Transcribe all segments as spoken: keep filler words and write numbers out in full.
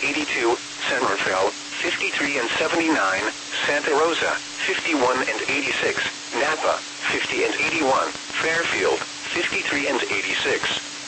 eighty-two, San Rafael, fifty-three and seventy-nine, Santa Rosa, fifty-one and eighty-six, Napa, fifty and eighty-one, Fairfield, fifty-three and eighty-six.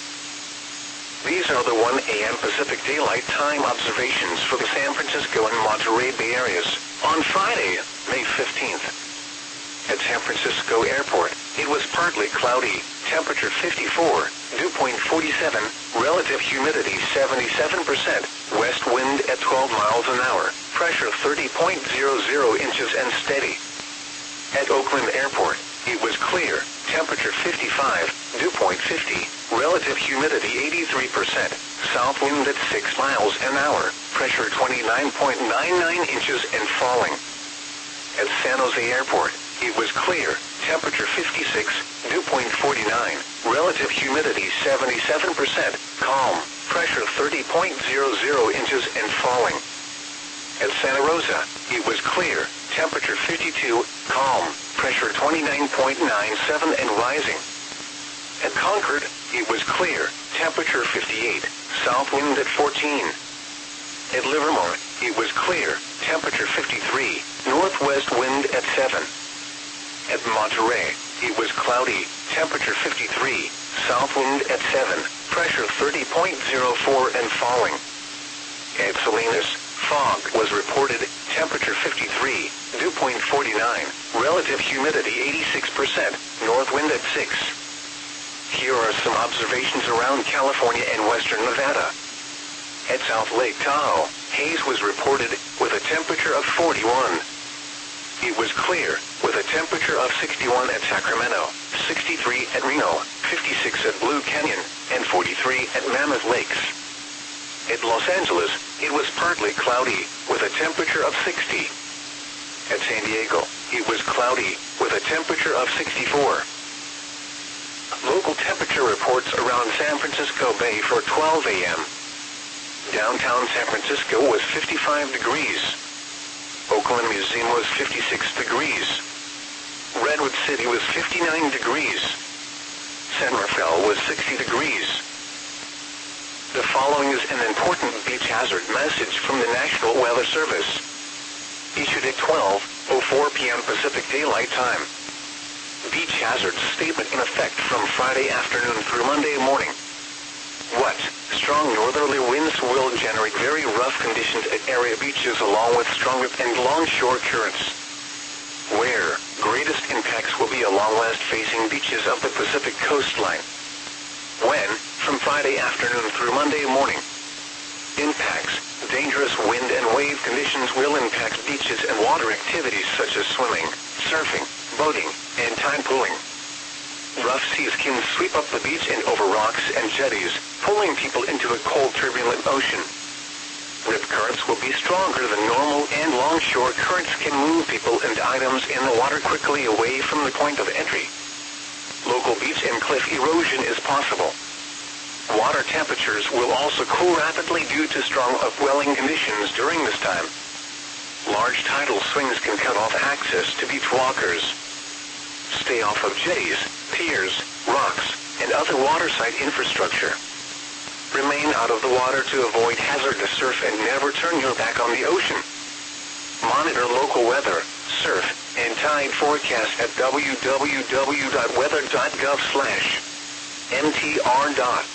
These are the one A M Pacific Daylight Time observations for the San Francisco and Monterey Bay areas on Friday, May fifteenth. At San Francisco Airport, it was partly cloudy, temperature fifty-four, dew point forty-seven, relative humidity seventy-seven percent, west wind at twelve miles an hour, pressure thirty point zero zero inches and steady. At Oakland Airport, it was clear, temperature fifty-five, dew point fifty, relative humidity eighty-three percent, south wind at six miles an hour, pressure twenty-nine point nine nine inches and falling. At San Jose Airport, it was clear, temperature fifty-six, dew point forty-nine, relative humidity seventy-seven percent, calm, pressure thirty point zero zero inches and falling. At Santa Rosa, it was clear, temperature fifty-two, calm, pressure twenty-nine point nine seven and rising. At Concord, it was clear, temperature fifty-eight, south wind at fourteen. At Livermore, it was clear, temperature fifty-three, northwest wind at seven. At Monterey, it was cloudy, temperature fifty-three, south wind at seven, pressure thirty point zero four and falling. At Salinas, fog was reported, temperature fifty-three, dew point forty-nine, relative humidity eighty-six percent, north wind at six. Here are some observations around California and western Nevada. At South Lake Tahoe, haze was reported, with a temperature of forty-one. It was clear, with a temperature of sixty-one at Sacramento, sixty-three at Reno, fifty-six at Blue Canyon, and forty-three at Mammoth Lakes. At Los Angeles, it was partly cloudy, with a temperature of sixty. At San Diego, it was cloudy, with a temperature of sixty-four. Local temperature reports around San Francisco Bay for twelve A M Downtown San Francisco was fifty-five degrees. Oakland Museum was fifty-six degrees. Redwood City was fifty-nine degrees. San Rafael was sixty degrees. The following is an important beach hazard message from the National Weather Service. Issued at twelve oh four P M Pacific Daylight Time. Beach hazard statement in effect from Friday afternoon through Monday morning. What? Strong northerly winds will generate very rough conditions at area beaches along with strong and longshore currents. Where? Greatest impacts will be along west-facing beaches of the Pacific coastline. When? From Friday afternoon through Monday morning. Impacts. Dangerous wind and wave conditions will impact beaches and water activities such as swimming, surfing, boating, and tide pooling. Rough seas can sweep up the beach and over rocks and jetties, pulling people into a cold, turbulent ocean. Rip currents will be stronger than normal, and longshore currents can move people and items in the water quickly away from the point of entry. Local beach and cliff erosion is possible. Water temperatures will also cool rapidly due to strong upwelling conditions during this time. Large tidal swings can cut off access to beach walkers. Stay off of jetties, piers, rocks, and other waterside infrastructure. Remain out of the water to avoid hazardous surf and never turn your back on the ocean. Monitor local weather, surf, and tide forecasts at w w w dot weather dot gov slash m t r.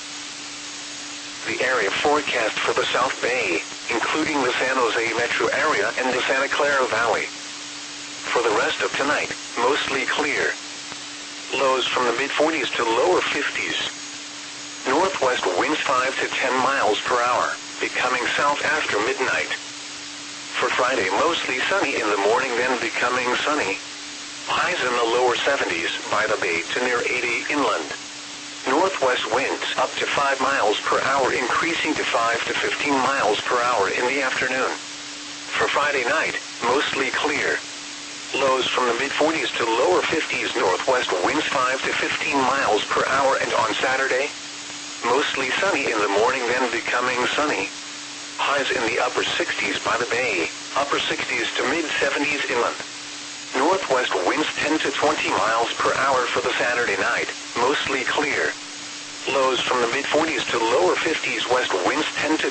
The area forecast for the South Bay, including the San Jose metro area and the Santa Clara Valley. For the rest of tonight, mostly clear. Lows from the mid forties to lower fifties. Northwest winds five to ten miles per hour, becoming south after midnight. For Friday, mostly sunny in the morning, then becoming sunny. Highs in the lower seventies by the bay to near eighty inland. Northwest winds up to five miles per hour, increasing to five to fifteen miles per hour in the afternoon. For Friday night, mostly clear. Lows from the mid forties to lower fifties, northwest winds five to fifteen miles per hour, and on Saturday, mostly sunny in the morning, then becoming sunny. Highs in the upper sixties by the bay, upper sixties to mid seventies inland. Northwest winds ten to twenty miles per hour for the Saturday night, mostly clear. Lows from the mid forties to lower fifties, west winds ten to